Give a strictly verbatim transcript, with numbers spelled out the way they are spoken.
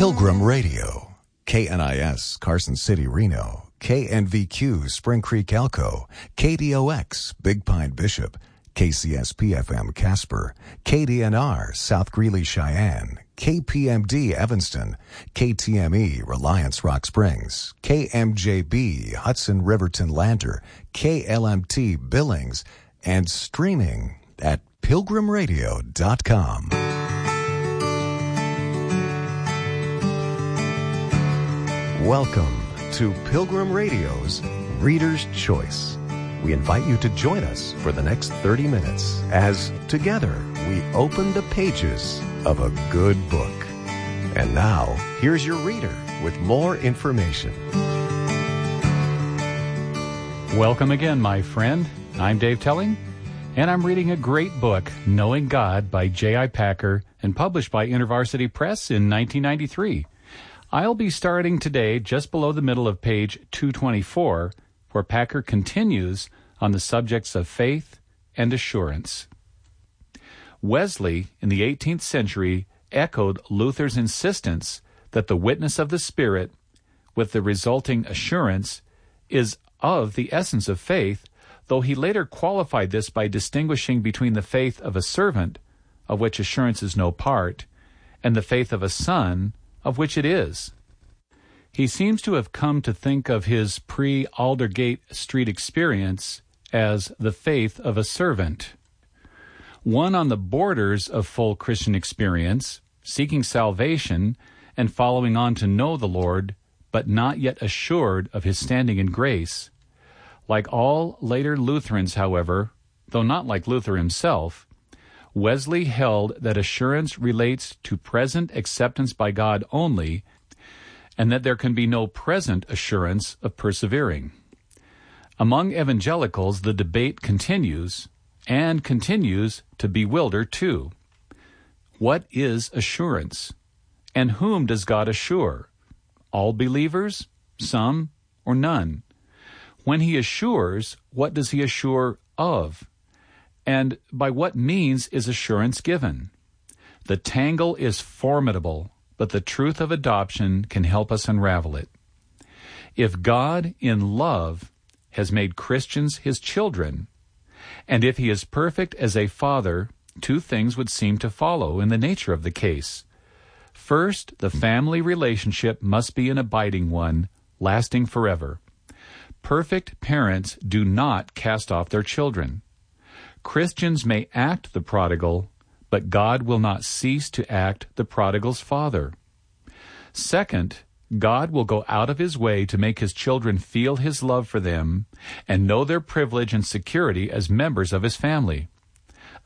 Pilgrim Radio, K N I S, Carson City, Reno, K N V Q, Spring Creek, Elko, K D O X, Big Pine, Bishop, K C S P F M, Casper, K D N R, South Greeley, Cheyenne, K P M D, Evanston, K T M E, Reliance, Rock Springs, K M J B, Hudson, Riverton, Lander, K L M T, Billings, and streaming at pilgrim radio dot com. Welcome to Pilgrim Radio's Reader's Choice. We invite you to join us for the next thirty minutes as together we open the pages of a good book. And now, here's your reader with more information. Welcome again, my friend. I'm Dave Telling, and I'm reading a great book, Knowing God by J I Packer, and published by InterVarsity Press in nineteen ninety-three. I'll be starting today just below the middle of page two twenty-four, where Packer continues on the subjects of faith and assurance. Wesley, in the eighteenth century, echoed Luther's insistence that the witness of the Spirit, with the resulting assurance, is of the essence of faith, though he later qualified this by distinguishing between the faith of a servant, of which assurance is no part, and the faith of a son, of which it is. He seems to have come to think of his pre-Aldersgate Street experience as the faith of a servant, one on the borders of full Christian experience, seeking salvation and following on to know the Lord, but not yet assured of his standing in grace. Like all later Lutherans, however, though not like Luther himself, Wesley held that assurance relates to present acceptance by God only, and that there can be no present assurance of persevering. Among evangelicals, the debate continues, and continues to bewilder too. What is assurance? And whom does God assure? All believers? Some? Or none? When he assures, what does he assure of? And by what means is assurance given? The tangle is formidable, but the truth of adoption can help us unravel it. If God, in love, has made Christians his children, and if he is perfect as a father, two things would seem to follow in the nature of the case. First, the family relationship must be an abiding one, lasting forever. Perfect parents do not cast off their children. Christians may act the prodigal, but God will not cease to act the prodigal's father. Second, God will go out of his way to make his children feel his love for them and know their privilege and security as members of his family.